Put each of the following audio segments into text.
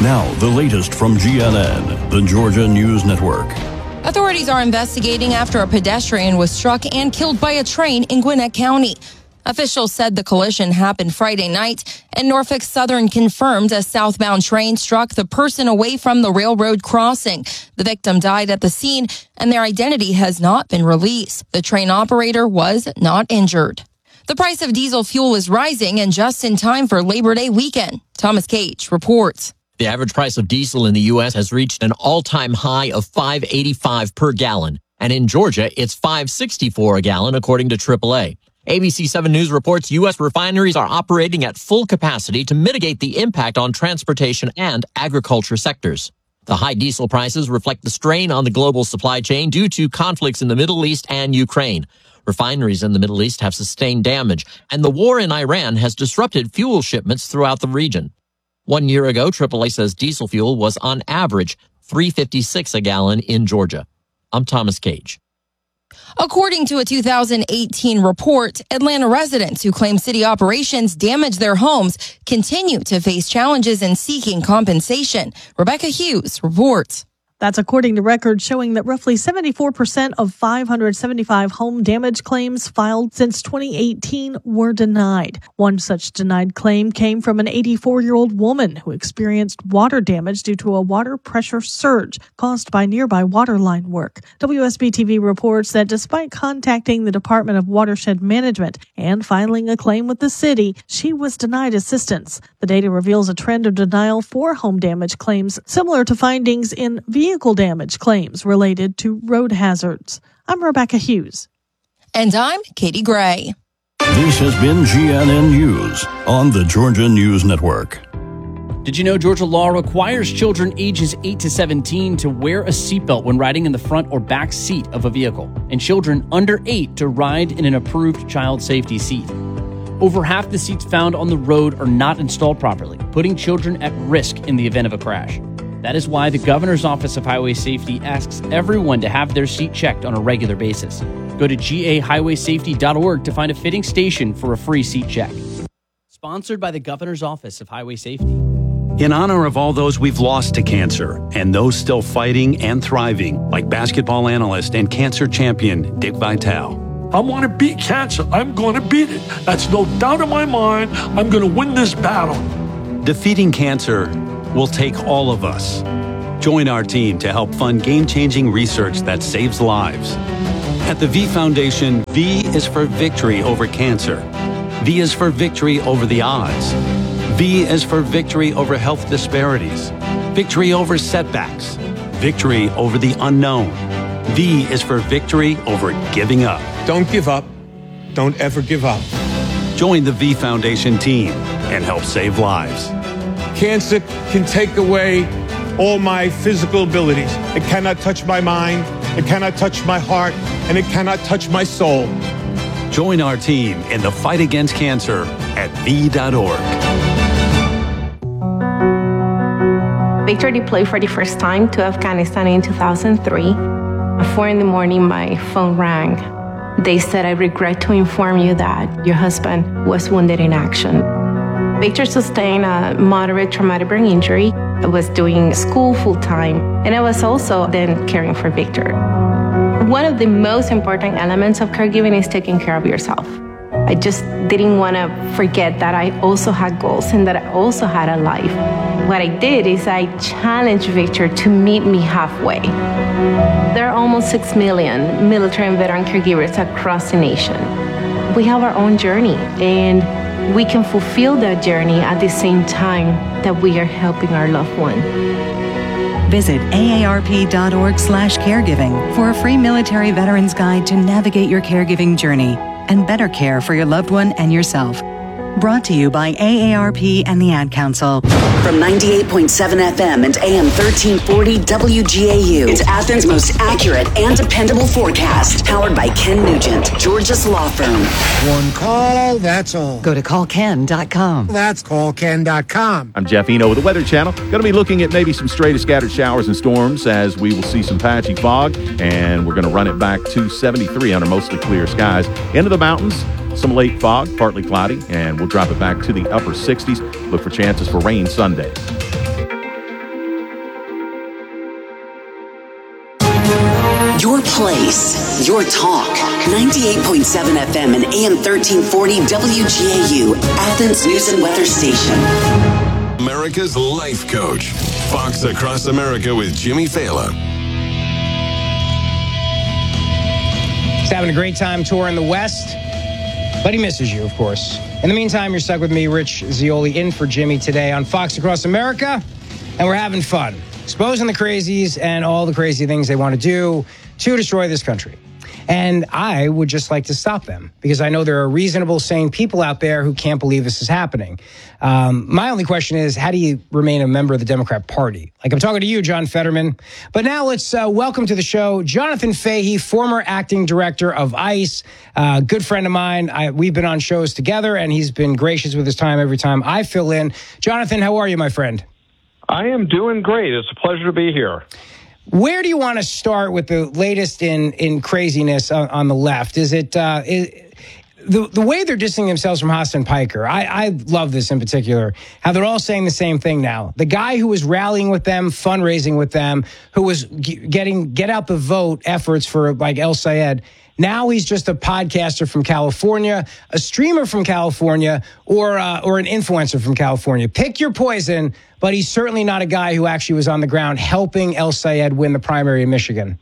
Now, the latest from GNN, the Georgia News Network. Authorities are investigating after a pedestrian was struck and killed by a train in Gwinnett County. Officials said the collision happened Friday night, and Norfolk Southern confirmed a southbound train struck the person away from the railroad crossing. The victim died at the scene, and their identity has not been released. The train operator was not injured. The price of diesel fuel is rising, and just in time for Labor Day weekend. Thomas Cage reports. The average price of diesel in the U.S. has reached an all-time high of $5.85 per gallon. And in Georgia, it's $5.64 a gallon, according to AAA. ABC 7 News reports U.S. refineries are operating at full capacity to mitigate the impact on transportation and agriculture sectors. The high diesel prices reflect the strain on the global supply chain due to conflicts in the Middle East and Ukraine. Refineries in the Middle East have sustained damage, and the war in Iran has disrupted fuel shipments throughout the region. 1 year ago, AAA says diesel fuel was on average $3.56 a gallon in Georgia. I'm Thomas Cage. According to a 2018 report, Atlanta residents who claim city operations damaged their homes continue to face challenges in seeking compensation. Rebecca Hughes reports. That's according to records showing that roughly 74% of 575 home damage claims filed since 2018 were denied. One such denied claim came from an 84-year-old woman who experienced water damage due to a water pressure surge caused by nearby water line work. WSB-TV reports that despite contacting the Department of Watershed Management and filing a claim with the city, she was denied assistance. The data reveals a trend of denial for home damage claims similar to findings in vehicle damage claims related to road hazards. I'm Rebecca Hughes. And I'm Katie Gray. This has been GNN News on the Georgia News Network. Did you know Georgia law requires children ages 8 to 17 to wear a seatbelt when riding in the front or back seat of a vehicle, and children under 8 to ride in an approved child safety seat? Over half the seats found on the road are not installed properly, putting children at risk in the event of a crash. That is why the Governor's Office of Highway Safety asks everyone to have their seat checked on a regular basis. Go to gahighwaysafety.org to find a fitting station for a free seat check. Sponsored by the Governor's Office of Highway Safety. In honor of all those we've lost to cancer and those still fighting and thriving, like basketball analyst and cancer champion Dick Vitale. I want to beat cancer. I'm going to beat it. That's no doubt in my mind. I'm going to win this battle. Defeating cancer will take all of us. Join our team to help fund game-changing research that saves lives. At the V Foundation, V is for victory over cancer. V is for victory over the odds. V is for victory over health disparities, victory over setbacks, victory over the unknown. V is for victory over giving up. Don't give up. Don't ever give up. Join the V Foundation team and help save lives. Cancer can take away all my physical abilities. It cannot touch my mind, it cannot touch my heart, and it cannot touch my soul. Join our team in the fight against cancer at V.org. Victor deployed for the first time to Afghanistan in 2003. At 4 a.m, my phone rang. They said, "I regret to inform you that your husband was wounded in action." Victor sustained a moderate traumatic brain injury. I was doing school full-time, and I was also then caring for Victor. One of the most important elements of caregiving is taking care of yourself. I just didn't want to forget that I also had goals and that I also had a life. What I did is I challenged Victor to meet me halfway. There are almost 6 million military and veteran caregivers across the nation. We have our own journey, and we can fulfill that journey at the same time that we are helping our loved one. Visit aarp.org/caregiving for a free military veterans guide to navigate your caregiving journey and better care for your loved one and yourself. Brought to you by AARP and the Ad Council. From 98.7 FM and AM 1340 WGAU, it's Athens' most accurate and dependable forecast. Powered by Ken Nugent, Georgia's law firm. One call, that's all. Go to callken.com. That's callken.com. I'm Jeff Eno with the Weather Channel. Going to be looking at maybe some stray to scattered showers and storms as we will see some patchy fog, and we're going to run it back to 73 under mostly clear skies. Into the mountains, some late fog, partly cloudy, and we'll drop it back to the upper 60s. Look for chances for rain Sunday. place, your talk. 98.7 FM and AM 1340 WGAU, Athens News and Weather Station. America's Life Coach. Fox Across America with Jimmy Fallon. He's having a great time touring the West, but he misses you, of course. In the meantime, you're stuck with me, Rich Zioli, in for Jimmy today on Fox Across America, and we're having fun, exposing the crazies and all the crazy things they want to do to destroy this country. And I would just like to stop them because I know there are reasonable, sane people out there who can't believe this is happening. My only question is, how do you remain a member of the Democrat Party? Like I'm talking to you, John Fetterman. But now let's welcome to the show Jonathan Fahey, former acting director of ICE, good friend of mine. We've been on shows together, and he's been gracious with his time every time I fill in. Jonathan, how are you, my friend? I am doing great. It's a pleasure to be here. Where do you want to start with the latest in craziness on the left? Is it the way they're distancing themselves from Hassan Piker? I love this in particular, how they're all saying the same thing now. The guy who was rallying with them, fundraising with them, who was getting get out the vote efforts for like El Sayed, now he's just a podcaster from California, a streamer from California, or an influencer from California. Pick your poison, but he's certainly not a guy who actually was on the ground helping El Sayed win the primary in Michigan.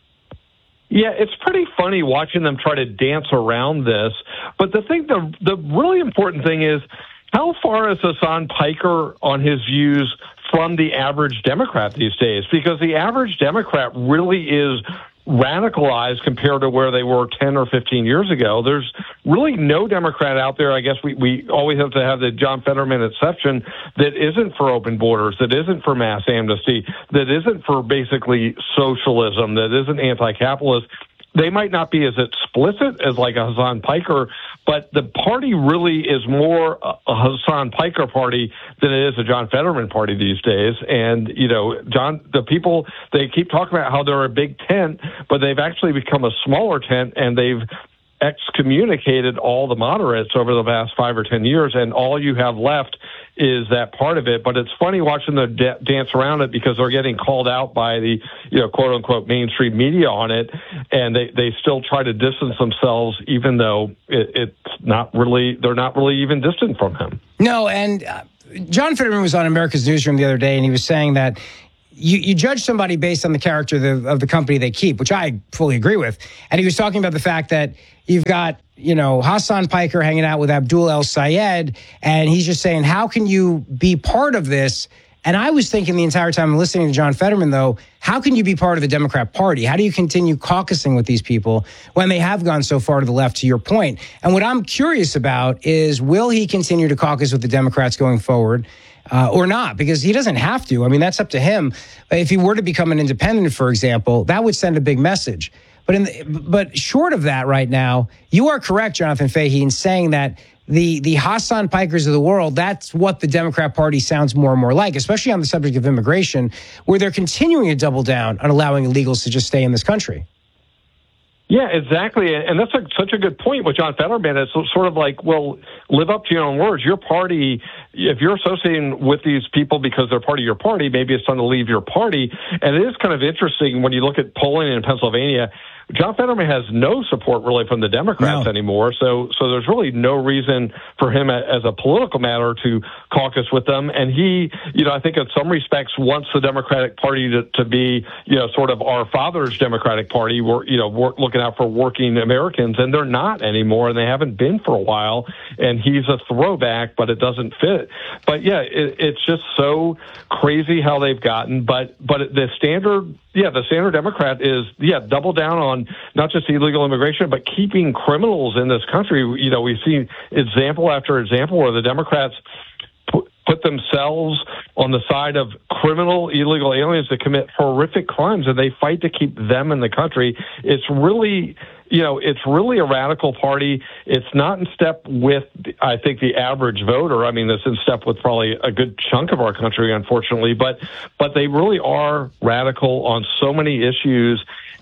Yeah, it's pretty funny watching them try to dance around this. But the really important thing is, how far is Hassan Piker on his views from the average Democrat these days? Because the average Democrat really is radicalized compared to where they were 10 or 15 years ago. There's really no Democrat out there. I guess we always have to have the John Fetterman exception that isn't for open borders, that isn't for mass amnesty, that isn't for basically socialism, that isn't anti-capitalist. They might not be as explicit as like a Hassan Piker, but the party really is more a Hassan Piker party than it is a John Fetterman party these days. And, you know, the people, they keep talking about how they're a big tent, but they've actually become a smaller tent, and they've excommunicated all the moderates over the past 5 or 10 years, and all you have left is that part of it. But it's funny watching them dance around it because they're getting called out by the, quote unquote mainstream media on it, and they still try to distance themselves, even though it's not really, they're not really even distant from him. No, and John Fetterman was on America's Newsroom the other day, and he was saying that you judge somebody based on the character of the company they keep, which I fully agree with. And he was talking about the fact that you've got, Hassan Piker hanging out with Abdul El Sayed, and he's just saying, how can you be part of this? And I was thinking the entire time listening to John Fetterman, though, how can you be part of the Democrat Party? How do you continue caucusing with these people when they have gone so far to the left, to your point? And what I'm curious about is, will he continue to caucus with the Democrats going forward? Or not, because he doesn't have to. I mean, that's up to him. If he were to become an independent, for example, that would send a big message. But short of that right now, you are correct, Jonathan Fahey, in saying that the Hassan Pikers of the world, that's what the Democrat Party sounds more and more like, especially on the subject of immigration, where they're continuing to double down on allowing illegals to just stay in this country. Yeah, exactly. And that's such a good point with John Fetterman. It's sort of like, well, live up to your own words. Your party, if you're associating with these people because they're part of your party, maybe it's time to leave your party. And it is kind of interesting when you look at polling in Pennsylvania. John Fetterman has no support really from the Democrats anymore. So there's really no reason for him as a political matter to caucus with them. And he, I think in some respects wants the Democratic Party to be, sort of our father's Democratic Party. We're looking out for working Americans, and they're not anymore, and they haven't been for a while. And he's a throwback, but it doesn't fit. But yeah, it's just so crazy how they've gotten. But the standard Democrat is, double down on not just illegal immigration, but keeping criminals in this country. We've seen example after example where the Democrats put themselves on the side of criminal illegal aliens that commit horrific crimes, and they fight to keep them in the country. It's really, it's really a radical party. It's not in step with, I think, the average voter. I mean, it's in step with probably a good chunk of our country, unfortunately, but they really are radical on so many issues.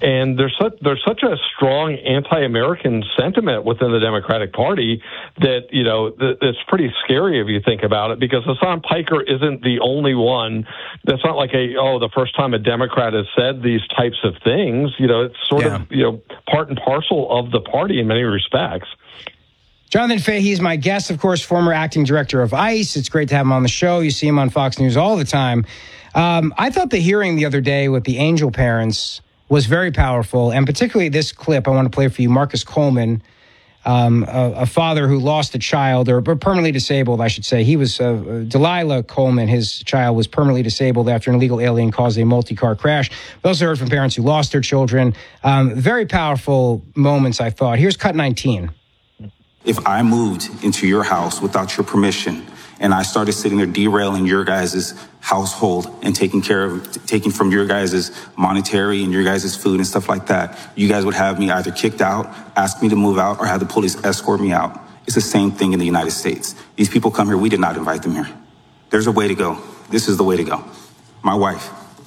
And there's such a strong anti-American sentiment within the Democratic Party that, it's pretty scary if you think about it, because Hassan Piker isn't the only one. That's not like the first time a Democrat has said these types of things. It's sort of, part and parcel of the party in many respects. Jonathan Fahey is my guest, of course, former acting director of ICE. It's great to have him on the show. You see him on Fox News all the time. I thought the hearing the other day with the Angel parents was very powerful, and particularly this clip I want to play for you. Marcus Coleman, a father who lost a child, or permanently disabled, I should say. He was, Delilah Coleman, his child, was permanently disabled after an illegal alien caused a multi-car crash. We also heard from parents who lost their children. Very powerful moments, I thought. Here's cut 19. If I moved into your house without your permission and I started sitting there derailing your guys' household and taking from your guys' monetary and your guys' food and stuff like that, you guys would have me either kicked out, ask me to move out, or have the police escort me out. It's the same thing in the United States. These people come here. We did not invite them here. There's a way to go. This is the way to go. My wife,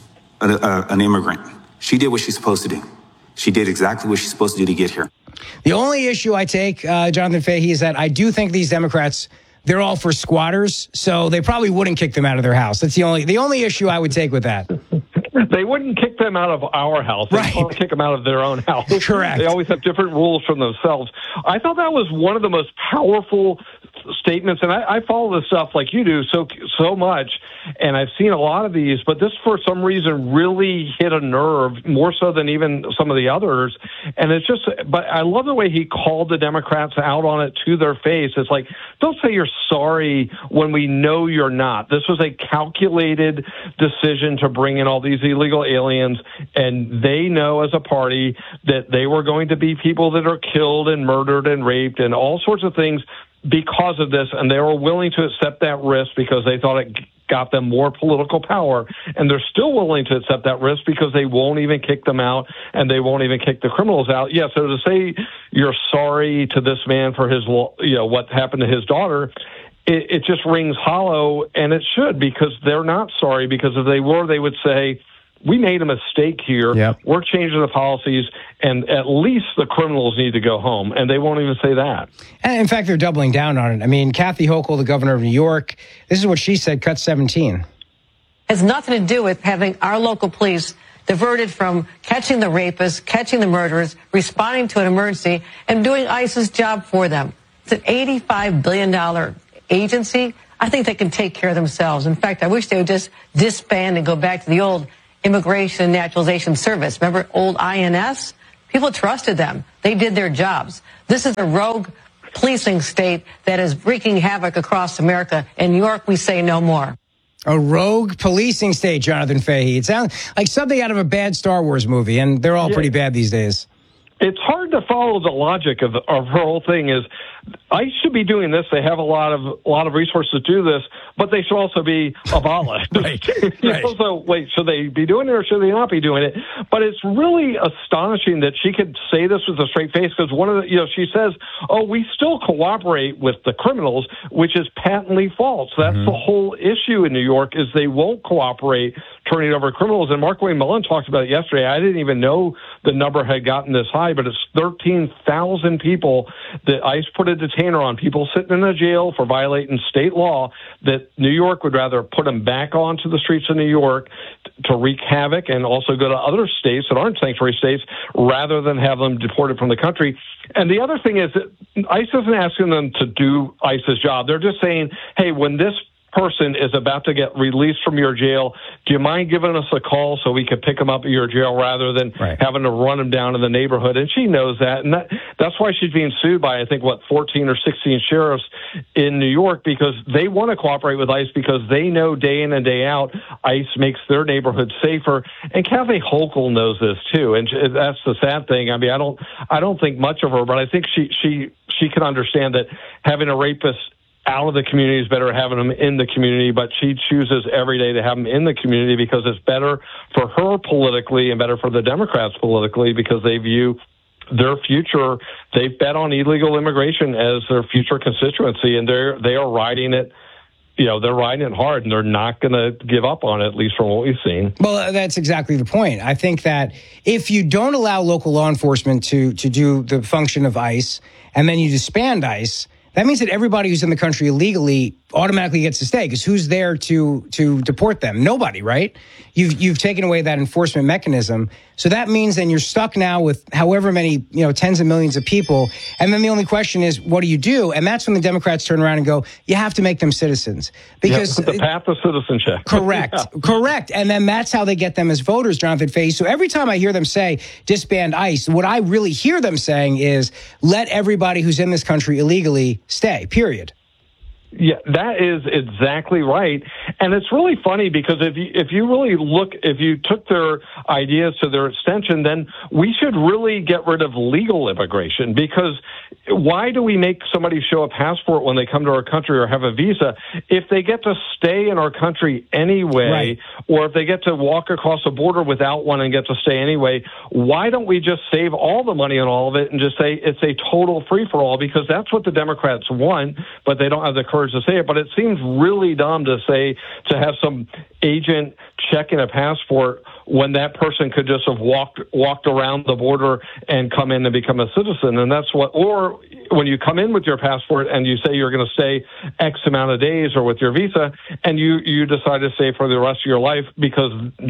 an immigrant, she did what she's supposed to do. She did exactly what she's supposed to do to get here. The only issue I take, Jonathan Fahey, is that I do think these Democrats, they're all for squatters, so they probably wouldn't kick them out of their house. That's the only issue I would take with that. They wouldn't kick them out of our house. They'd probably kick them out of their own house. Correct. They always have different rules from themselves. I thought that was one of the most powerful statements, and I follow this stuff like you do so much, and I've seen a lot of these, but this for some reason really hit a nerve more so than even some of the others. And but I love the way he called the Democrats out on it to their face. It's like, don't say you're sorry when we know you're not. This was a calculated decision to bring in all these illegal aliens, and they know as a party that they were going to be people that are killed and murdered and raped and all sorts of things because of this, and they were willing to accept that risk because they thought it got them more political power, and they're still willing to accept that risk because they won't even kick them out, and they won't even kick the criminals out. Yeah, so to say you're sorry to this man for his, what happened to his daughter, it just rings hollow, and it should, because they're not sorry, because if they were, they would say, we made a mistake here. Yep. We're changing the policies, and at least the criminals need to go home. And they won't even say that. And in fact, they're doubling down on it. I mean, Kathy Hochul, the governor of New York, this is what she said, cut 17. Has nothing to do with having our local police diverted from catching the rapists, catching the murderers, responding to an emergency, and doing ICE's job for them. It's an $85 billion agency. I think they can take care of themselves. In fact, I wish they would just disband and go back to the old Immigration and Naturalization Service. Remember old INS? People trusted them. They did their jobs. This is a rogue policing state that is wreaking havoc across America. In New York, we say no more. A rogue policing state, Jonathan Fahey. It sounds like something out of a bad Star Wars movie, and they're all pretty bad these days. It's hard to follow the logic of her whole thing. Is ICE should be doing this. They have a lot of resources to do this, but they should also be abolished. Right. So wait, should they be doing it or should they not be doing it? But it's really astonishing that she could say this with a straight face, because one of the, she says, "Oh, we still cooperate with the criminals," which is patently false. That's the whole issue in New York, is they won't cooperate turning over criminals. And Mark Wayne Mullen talked about it yesterday. I didn't even know the number had gotten this high, but it's 13,000 people that ICE put a detainer on, people sitting in a jail for violating state law, that New York would rather put them back onto the streets of New York to wreak havoc and also go to other states that aren't sanctuary states rather than have them deported from the country. And the other thing is that ICE isn't asking them to do ICE's job. They're just saying, hey, when this person is about to get released from your jail, do you mind giving us a call so we can pick them up at your jail rather than having to run them down in the neighborhood? And she knows that. And that's why she's being sued by, I think, 14 or 16 sheriffs in New York, because they want to cooperate with ICE because they know day in and day out ICE makes their neighborhood safer. And Kathy Hochul knows this too. And that's the sad thing. I mean, I don't think much of her, but I think she can understand that having a rapist out of the community is better than having them in the community, but she chooses every day to have them in the community because it's better for her politically and better for the Democrats politically, because they view their future, they bet on illegal immigration as their future constituency, and they are riding it they're riding it hard, and they're not going to give up on it, at least from what we've seen. Well, that's exactly the point. I think that if you don't allow local law enforcement to do the function of ICE, and then you disband ICE, that means that everybody who's in the country illegally automatically gets to stay, because who's there to deport them? Nobody, right? You've taken away that enforcement mechanism. So that means then you're stuck now with however many, tens of millions of people. And then the only question is, what do you do? And that's when the Democrats turn around and go, you have to make them citizens. Because the path of citizenship. Correct. Yeah. Correct. And then that's how they get them as voters, Jonathan Fahey. So every time I hear them say disband ICE, what I really hear them saying is let everybody who's in this country illegally stay, period. Yeah, that is exactly right. And it's really funny because if you took their ideas to their extension, then we should really get rid of legal immigration, because why do we make somebody show a passport when they come to our country or have a visa if they get to stay in our country anyway, right, or if they get to walk across the border without one and get to stay anyway? Why don't we just save all the money on all of it and just say it's a total free-for-all? Because that's what the Democrats want, but they don't have the courage to say it. But it seems really dumb to have some agent checking a passport when that person could just have walked around the border and come in and become a citizen. And that's or when you come in with your passport and you say you're going to stay X amount of days, or with your visa, and you decide to stay for the rest of your life because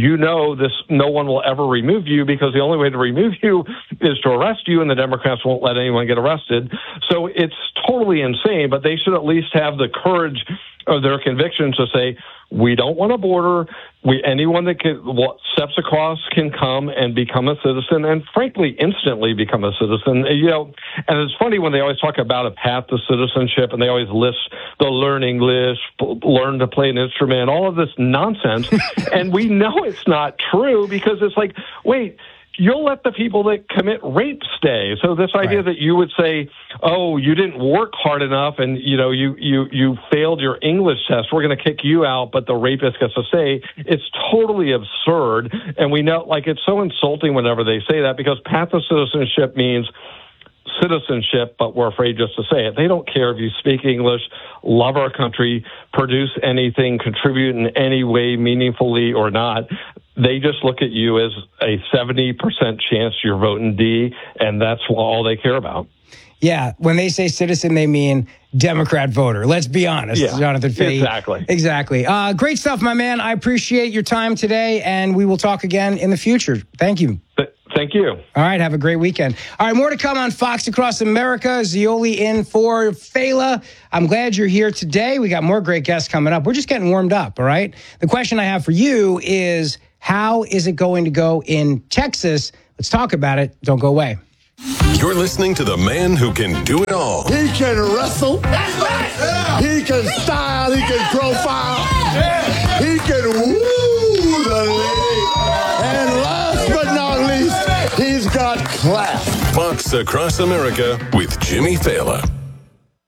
no one will ever remove you, because the only way to remove you is to arrest you, and the Democrats won't let anyone get arrested. So it's totally insane, but they should at least have the courage of their convictions to say, we don't want a border. Anyone that steps across can come and become a citizen, and frankly, instantly become a citizen. And it's funny when they always talk about a path to citizenship, and they always list the learn English, learn to play an instrument, all of this nonsense. And we know it's not true, because it's like, wait, you'll let the people that commit rape stay. So this idea that you would say, oh, you didn't work hard enough and, you failed your English test, we're going to kick you out, but the rapist gets to stay. It's totally absurd. And we know, it's so insulting whenever they say that, because path to citizenship means citizenship, but we're afraid just to say it. They don't care if you speak English, love our country, produce anything, contribute in any way meaningfully or not. They just look at you as a 70% chance you're voting D, and that's all they care about. Yeah, when they say citizen, they mean Democrat voter. Let's be honest, Jonathan Fahey. Exactly. Great stuff, my man. I appreciate your time today, and we will talk again in the future. Thank you. Thank you. All right, have a great weekend. All right, more to come on Fox Across America. Zeoli in for Fela. I'm glad you're here today. We got more great guests coming up. We're just getting warmed up, all right? The question I have for you is, how is it going to go in Texas? Let's talk about it. Don't go away. You're listening to the man who can do it all. He can wrestle. That's right. He can style. He can profile. He can woo the lady. And last but not least, he's got class. Fox Across America with Jimmy Fallon.